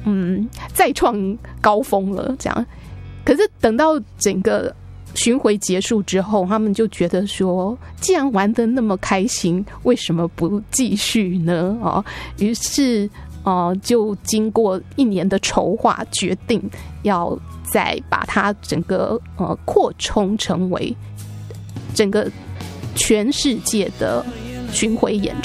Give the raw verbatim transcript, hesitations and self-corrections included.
嗯再创高峰了这样。可是等到整个巡回结束之后，他们就觉得说，既然玩得那么开心，为什么不继续呢？哦，于是呃，就经过一年的筹划，决定要再把它整个呃扩充成为整个全世界的巡回演